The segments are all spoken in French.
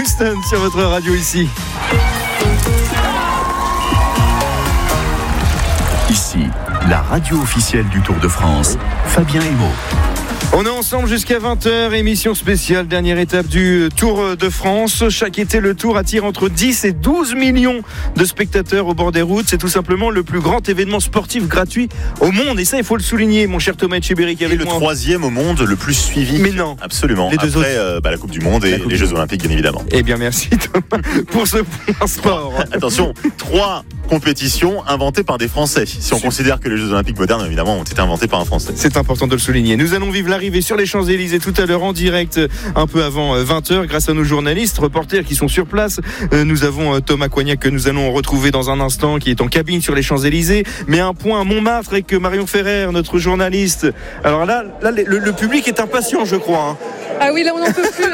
Houston sur votre radio ici. Ici, la radio officielle du Tour de France, Fabien Hémaux. On est ensemble jusqu'à 20h, émission spéciale, dernière étape du Tour de France. Chaque été, le Tour attire entre 10 et 12 millions de spectateurs au bord des routes. C'est tout simplement le plus grand événement sportif gratuit au monde. Et ça, il faut le souligner, mon cher Thomas Etcheberry. Et le troisième au monde, le plus suivi. Mais non. Absolument. Les deux Après la Coupe du Monde et les Jeux Olympiques, bien évidemment. Eh bien, merci Thomas pour ce point sport. Attention, 3 compétitions inventées par des Français. Si on considère que les Jeux Olympiques modernes, évidemment, ont été inventés par un Français. C'est important de le souligner. Nous allons vivre l'arrivée sur les Champs-Élysées tout à l'heure en direct, un peu avant 20h, grâce à nos journalistes, reporters qui sont sur place. Nous avons Thomas Coignac que nous allons retrouver dans un instant, qui est en cabine sur les Champs-Élysées. Mais un point à Montmartre avec Marion Ferrer, notre journaliste. Alors là le public est impatient, je crois. Hein. Ah oui, là on n'en peut plus.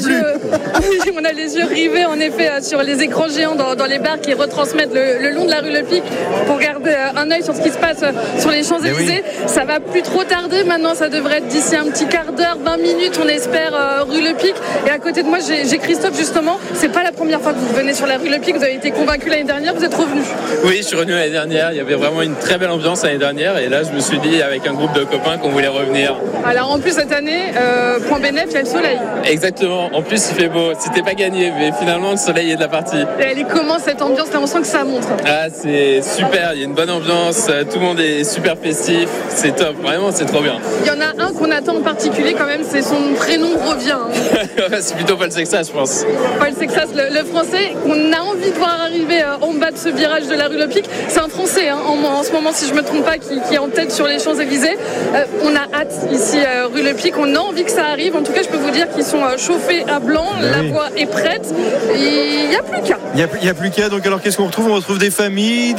On a les yeux rivés en effet sur les écrans géants dans les bars qui retransmettent le long de la rue Le Pic pour garder un œil sur ce qui se passe sur les Champs-Élysées. Oui. Ça va plus trop tarder maintenant, ça devrait être d'ici un petit quart d'heure, 20 minutes on espère, rue Le Pic. Et à côté de moi j'ai Christophe justement. C'est pas la première fois que vous venez sur la rue Le Pic, vous avez été convaincu l'année dernière, vous êtes revenu. Oui, je suis revenu l'année dernière, il y avait vraiment une très belle ambiance l'année dernière et là je me suis dit avec un groupe de copains qu'on voulait revenir. Alors en plus cette année, point bénéf, il y a le soleil. Exactement, en plus il fait beau, c'était pas gagné mais finalement le soleil est de la partie. Et elle est comment cette ambiance là, on sent que ça monte. Ah c'est super, il y a une bonne ambiance, tout le monde est super festif, c'est top, vraiment c'est trop bien. Il y en a un qu'on attend en particulier quand même, c'est son prénom revient. C'est plutôt Paul Sexas je pense. Paul Sexas, le français qu'on a envie de voir arriver en bas de ce virage de la rue Le Pic, c'est un français hein, en ce moment si je me trompe pas qui est en tête sur les Champs-Élysées. On a hâte ici rue Le Pic, on a envie que ça arrive, en tout cas je peux vous dire qu'ils sont chauffés à blanc, la voie est prête, il n'y a plus qu'à. Il n'y a plus qu'à, donc alors qu'est-ce qu'on retrouve? On retrouve des familles,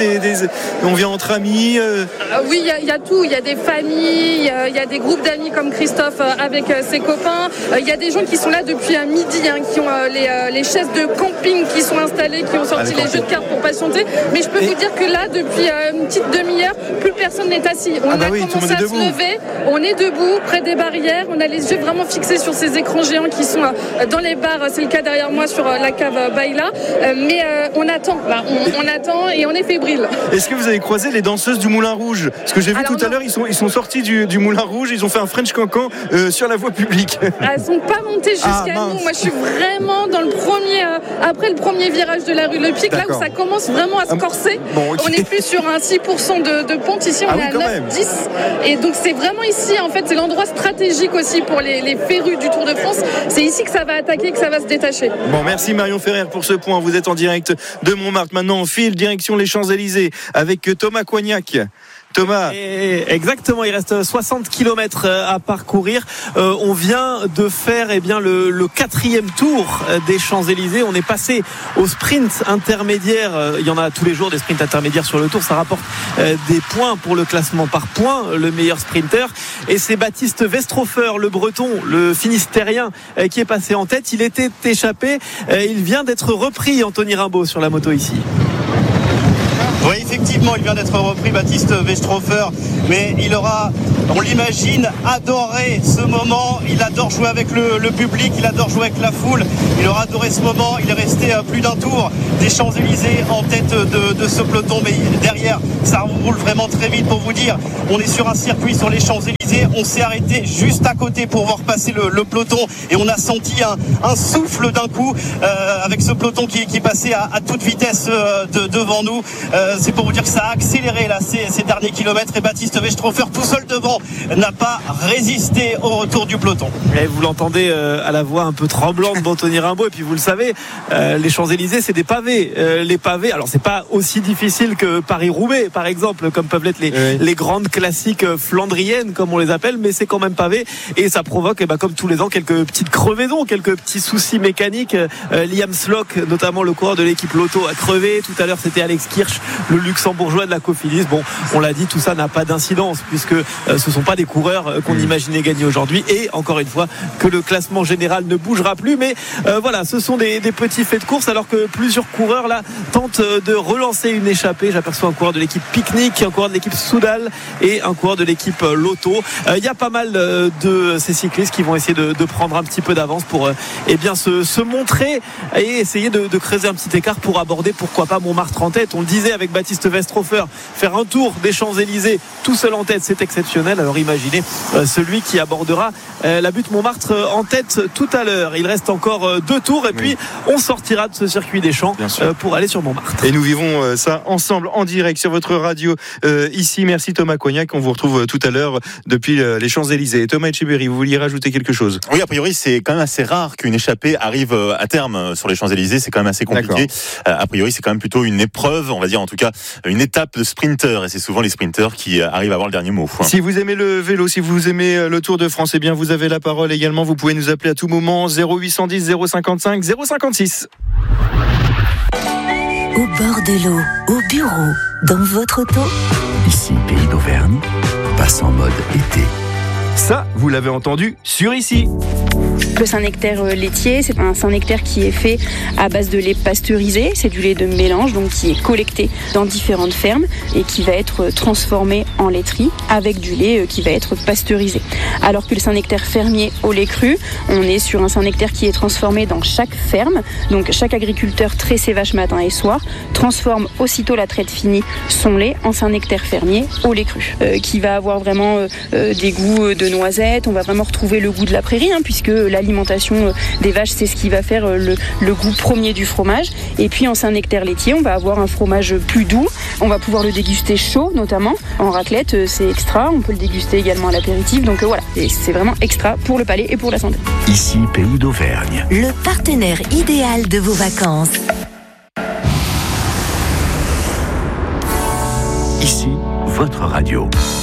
on vient entre amis Oui, il y a tout, il y a des familles, il y a des groupes d'amis comme Christophe avec ses copains, il y a des gens qui sont là depuis midi, hein, qui ont les chaises de camping qui sont installées, qui ont sorti les jeux de cartes pour patienter, mais je peux vous dire que là, depuis une petite demi-heure, plus personne n'est assis. On a commencé à se lever, on est debout, près des barrières, on a les yeux vraiment fixés sur ces écrans géants qui sont dans les bars, c'est le cas derrière moi sur la cave Baïla, mais on attend, là, on attend et on est fébrile. Est-ce que vous avez croisé les danseuses du Moulin Rouge? Parce que j'ai vu tout à l'heure, ils sont sortis du Moulin Rouge, ils ont fait un French Cancan sur la voie publique. Elles sont pas montées jusqu'à nous. Moi je suis vraiment dans le premier, après le premier virage de la rue Le Pic, là où ça commence vraiment à se corser. Bon, okay. On est plus sur un 6% de pente, ici on est à 9-10. Et donc c'est vraiment ici, en fait c'est l'endroit stratégique aussi pour les férus du Tour de France. C'est ici que ça va attaquer, que ça va se détacher. Bon, merci Marion Ferrer pour ce point. Vous êtes en direct de Montmartre. Maintenant on file direction les Champs-Élysées avec Thomas Coignac. Thomas. Exactement, il reste 60 km à parcourir. On vient de faire le 4e tour des Champs-Élysées. On est passé au sprint intermédiaire. Il y en a tous les jours des sprints intermédiaires sur le tour. Ça rapporte des points pour le classement par points, le meilleur sprinter. Et c'est Baptiste Westrofer, le breton, le finistérien, qui est passé en tête. Il était échappé. Il vient d'être repris, Anthony Rimbaud, sur la moto ici. Oui, effectivement, il vient d'être repris, Baptiste Westrofer, mais il aura, on l'imagine, adoré ce moment. Il adore jouer avec le public, il adore jouer avec la foule. Il aura adoré ce moment. Il est resté plus d'un tour des Champs-Élysées en tête de ce peloton, mais derrière, ça roule vraiment très vite. Pour vous dire, on est sur un circuit sur les Champs-Élysées. On s'est arrêté juste à côté pour voir passer le peloton et on a senti un souffle d'un coup avec ce peloton qui passait à toute vitesse devant nous. C'est pour vous dire que ça a accéléré là ces derniers kilomètres et Baptiste Westrofer tout seul devant n'a pas résisté au retour du peloton. Et vous l'entendez à la voix un peu tremblante d'Anthony Rimbaud, et puis vous le savez, les Champs-Élysées c'est des pavés. Les pavés, alors c'est pas aussi difficile que Paris-Roubaix par exemple, comme peuvent l'être les grandes classiques flandriennes comme on les appelle, mais c'est quand même pavé et ça provoque comme tous les ans quelques petites crevaisons, quelques petits soucis mécaniques. Liam Slock, notamment le coureur de l'équipe Lotto, a crevé. Tout à l'heure c'était Alex Kirch, le luxembourgeois de la Cofidis. Bon, on l'a dit, tout ça n'a pas d'incidence puisque ce sont pas des coureurs qu'on imaginait gagner aujourd'hui, et encore une fois que le classement général ne bougera plus. Mais voilà, ce sont des petits faits de course, alors que plusieurs coureurs là tentent de relancer une échappée. J'aperçois un coureur de l'équipe Picnic, un coureur de l'équipe Soudal et un coureur de l'équipe Lotto. Il y a pas mal de ces cyclistes qui vont essayer de prendre un petit peu d'avance pour se montrer et essayer de creuser un petit écart pour aborder, pourquoi pas, Montmartre en tête. On le disait avec Baptiste Westrofer, faire un tour des Champs-Élysées tout seul en tête, c'est exceptionnel. Alors imaginez celui qui abordera la butte Montmartre en tête tout à l'heure. Il reste encore 2 tours et puis on sortira de ce circuit des Champs pour aller sur Montmartre. Et nous vivons ça ensemble en direct sur votre radio ici. Merci Thomas Coignac, on vous retrouve tout à l'heure depuis les Champs-Élysées. Thomas Etcheberry, vous vouliez rajouter quelque chose? Oui, a priori c'est quand même assez rare qu'une échappée arrive à terme sur les Champs-Élysées, c'est quand même assez compliqué. A priori c'est quand même plutôt une épreuve, on va dire, en tout cas une étape de sprinter, et c'est souvent les sprinters qui arrivent à avoir le dernier mot. Si vous aimez le vélo, si vous aimez le Tour de France, eh bien vous avez la parole également. Vous pouvez nous appeler à tout moment 0810 055 056. Au bord de l'eau, au bureau, dans votre auto. Ici, Pays d'Auvergne, passe en mode été. Ça, vous l'avez entendu sur ici. Le Saint-Nectaire laitier, c'est un Saint-Nectaire qui est fait à base de lait pasteurisé. C'est du lait de mélange, donc qui est collecté dans différentes fermes et qui va être transformé en laiterie avec du lait qui va être pasteurisé. Alors que le Saint-Nectaire fermier au lait cru, on est sur un Saint-Nectaire qui est transformé dans chaque ferme. Donc chaque agriculteur traite ses vaches matin et soir, transforme aussitôt la traite finie son lait en Saint-Nectaire fermier au lait cru, qui va avoir vraiment des goûts de noisettes. On va vraiment retrouver le goût de la prairie, puisque l'alimentation des vaches, c'est ce qui va faire le goût premier du fromage. Et puis en Saint-Nectaire laitier, on va avoir un fromage plus doux. On va pouvoir le déguster chaud, notamment en raclette, c'est extra. On peut le déguster également à l'apéritif. Donc voilà, c'est vraiment extra pour le palais et pour la santé. Ici, Pays d'Auvergne. Le partenaire idéal de vos vacances. Ici, votre radio.